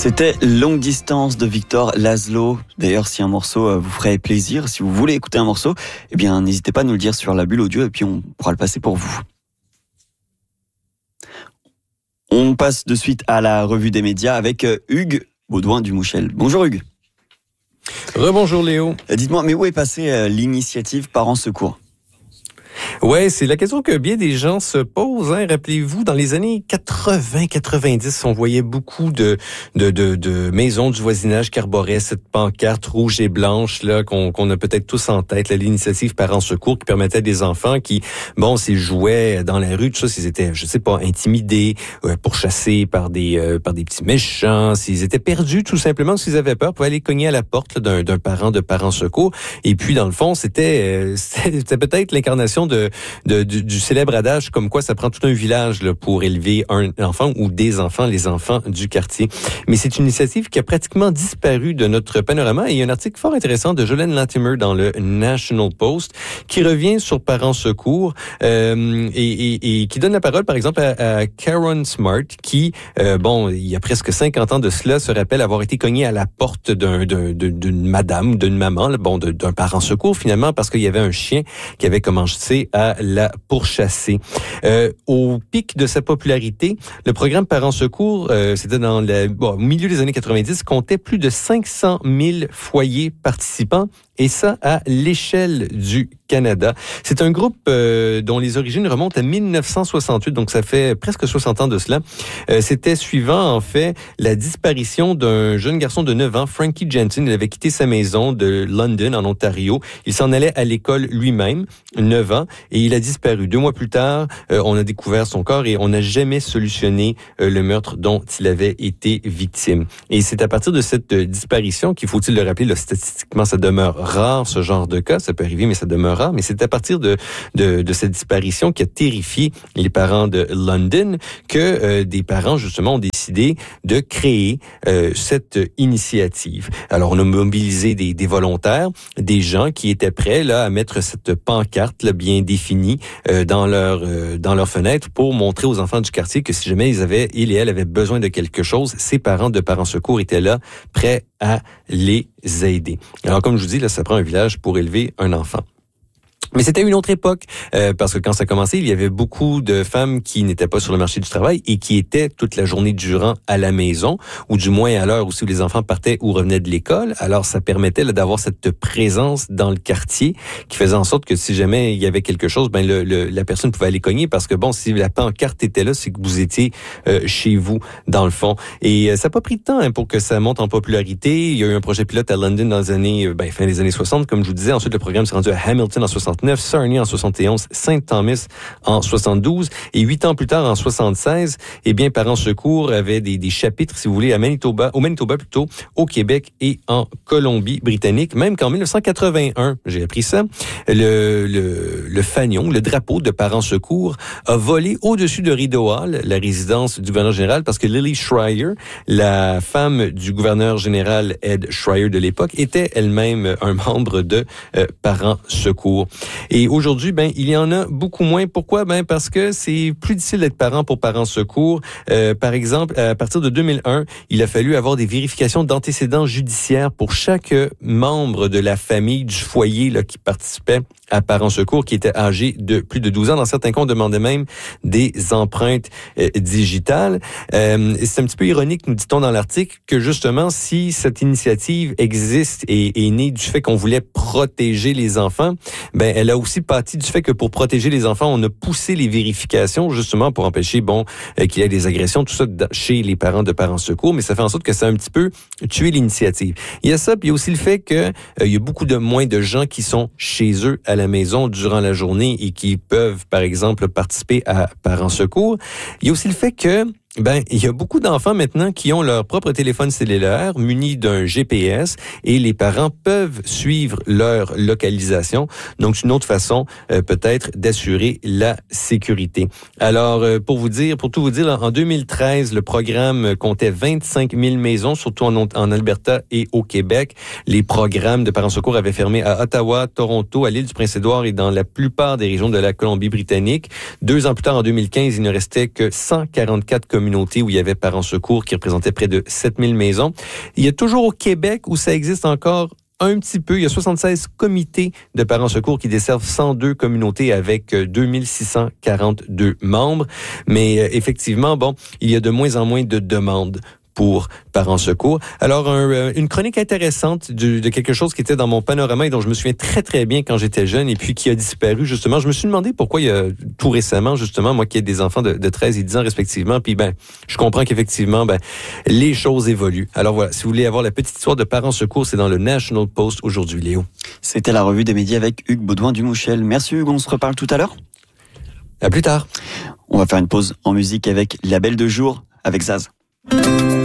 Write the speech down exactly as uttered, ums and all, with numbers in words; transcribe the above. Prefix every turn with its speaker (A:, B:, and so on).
A: C'était Longue Distance de Victor Laszlo. D'ailleurs, si un morceau vous ferait plaisir, si vous voulez écouter un morceau, eh bien, n'hésitez pas à nous le dire sur la bulle audio et puis on pourra le passer pour vous. On passe de suite à la revue des médias avec Hugues Baudouin du Mouchel. Bonjour Hugues.
B: Rebonjour Léo.
A: Dites-moi, mais où est passée l'initiative Parents Secours ?
B: Ouais, c'est la question que bien des gens se posent. Hein. Rappelez-vous, dans les années quatre-vingts quatre-vingt-dix, on voyait beaucoup de de de, de maisons du voisinage qui arboraient cette pancarte rouge et blanche là qu'on, qu'on a peut-être tous en tête, là, l'initiative Parents Secours qui permettait à des enfants qui, bon, s'ils jouaient dans la rue, tout ça, s'ils étaient, je sais pas, intimidés, euh, pourchassés par des euh, par des petits méchants, s'ils étaient perdus tout simplement, s'ils avaient peur, pouvaient aller cogner à la porte là, d'un d'un parent de Parents Secours. Et puis dans le fond, c'était euh, c'était peut-être l'incarnation de De, du, du célèbre adage comme quoi ça prend tout un village là, pour élever un enfant ou des enfants, les enfants du quartier. Mais c'est une initiative qui a pratiquement disparu de notre panorama et il y a un article fort intéressant de Jolene Latimer dans le National Post qui revient sur Parents Secours euh, et, et, et qui donne la parole par exemple à, à Karen Smart qui, euh, bon, il y a presque cinquante ans de cela, se rappelle avoir été cognée à la porte d'un, d'un, d'une madame, d'une maman, là, bon, de, d'un Parent Secours finalement parce qu'il y avait un chien qui avait commencé à la pourchasser. Euh, au pic de sa popularité, le programme Parents Secours, euh, c'était dans le bon, au milieu des années quatre-vingt-dix, comptait plus de cinq cent mille foyers participants, et ça à l'échelle du Canada. C'est un groupe euh, dont les origines remontent à dix-neuf cent soixante-huit, donc ça fait presque soixante ans de cela. Euh, c'était suivant, en fait, la disparition d'un jeune garçon de neuf ans, Frankie Jensen. Il avait quitté sa maison de London, en Ontario. Il s'en allait à l'école lui-même, neuf ans, et il a disparu. Deux mois plus tard, euh, on a découvert son corps et on n'a jamais solutionné euh, le meurtre dont il avait été victime. Et c'est à partir de cette euh, disparition qu'il faut-il le rappeler, là, statistiquement, ça demeure rare, ce genre de cas. Ça peut arriver, mais ça demeure rare. Mais c'est à partir de, de, de cette disparition qui a terrifié les parents de London que euh, des parents, justement, ont décidé de créer euh, cette initiative. Alors, on a mobilisé des, des volontaires, des gens qui étaient prêts là à mettre cette pancarte là, bien définie euh, dans leur euh, dans leur fenêtre pour montrer aux enfants du quartier que si jamais ils avaient, ils et elles avaient besoin de quelque chose, ces parents de Parents Secours étaient là, prêts à les aider. Alors, comme je vous dis, là, ça prend un village pour élever un enfant. Mais c'était une autre époque, euh, parce que quand ça a commencé, il y avait beaucoup de femmes qui n'étaient pas sur le marché du travail et qui étaient toute la journée durant à la maison, ou du moins à l'heure aussi où les enfants partaient ou revenaient de l'école. Alors, ça permettait là, d'avoir cette présence dans le quartier qui faisait en sorte que si jamais il y avait quelque chose, ben le, le, la personne pouvait aller cogner parce que, bon, si la pancarte était là, c'est que vous étiez euh, chez vous, dans le fond. Et euh, ça n'a pas pris de temps hein, pour que ça monte en popularité. Il y a eu un projet pilote à London dans les années, ben, fin des années soixante, comme je vous disais. Ensuite, le programme s'est rendu à Hamilton en soixante-neuf, Sarnia en soixante et onze, Saint-Thomas en soixante-douze et huit ans plus tard en soixante-seize, eh bien Parents Secours avait des, des chapitres, si vous voulez, à Manitoba, au Manitoba plutôt, au Québec et en Colombie-Britannique. Même qu'en dix-neuf cent quatre-vingt-un, j'ai appris ça, le, le, le fanion, le drapeau de Parents Secours a volé au-dessus de Rideau Hall, la résidence du gouverneur général, parce que Lily Schreier, la femme du gouverneur général Ed Schreier de l'époque, était elle-même un membre de euh, Parents Secours. Et aujourd'hui, ben, il y en a beaucoup moins. Pourquoi? Ben, parce que c'est plus difficile d'être parent pour Parents Secours. Euh, par exemple, à partir de deux mille un, il a fallu avoir des vérifications d'antécédents judiciaires pour chaque membre de la famille du foyer là, qui participait à Parents Secours, qui était âgé de plus de douze ans. Dans certains cas, on demandait même des empreintes euh, digitales. Euh, c'est un petit peu ironique, nous dit-on dans l'article, que justement, si cette initiative existe et est née du fait qu'on voulait protéger les enfants, ben elle a aussi parti du fait que pour protéger les enfants, on a poussé les vérifications justement pour empêcher, bon, euh, qu'il y ait des agressions, tout ça chez les parents de Parents Secours, mais ça fait en sorte que ça a un petit peu tué l'initiative. Il y a ça, puis il y a aussi le fait que euh, il y a beaucoup de moins de gens qui sont chez eux à la maison durant la journée et qui peuvent, par exemple, participer à Parents Secours. Il y a aussi le fait que Ben, il y a beaucoup d'enfants maintenant qui ont leur propre téléphone cellulaire muni d'un G P S et les parents peuvent suivre leur localisation. Donc, c'est une autre façon euh, peut-être d'assurer la sécurité. Alors, euh, pour vous dire, pour tout vous dire, en deux mille treize, le programme comptait vingt-cinq mille maisons, surtout en, en Alberta et au Québec. Les programmes de Parents Secours avaient fermé à Ottawa, Toronto, à l'île du Prince-Édouard et dans la plupart des régions de la Colombie-Britannique. Deux ans plus tard, en deux mille quinze, il ne restait que cent quarante-quatre communes communautés où il y avait Parents Secours qui représentait près de sept mille maisons. Il y a toujours au Québec où ça existe encore un petit peu. Il y a soixante-seize comités de Parents Secours qui desservent cent deux communautés avec deux mille six cent quarante-deux membres. Mais euh, effectivement, bon, il y a de moins en moins de demandes pour Parents Secours. Alors, un, une chronique intéressante de, de quelque chose qui était dans mon panorama et dont je me souviens très, très bien quand j'étais jeune et puis qui a disparu, justement. Je me suis demandé pourquoi il y a tout récemment, justement, moi qui ai des enfants de, de treize et dix ans respectivement, puis ben, je comprends qu'effectivement, ben, les choses évoluent. Alors voilà, si vous voulez avoir la petite histoire de Parents Secours, c'est dans le National Post aujourd'hui, Léo.
A: C'était la revue des médias avec Hugues Baudouin-Dumouchel. Merci Hugues, on se reparle tout à l'heure.
B: À plus tard.
A: On va faire une pause en musique avec La Belle de Jour avec Zaz.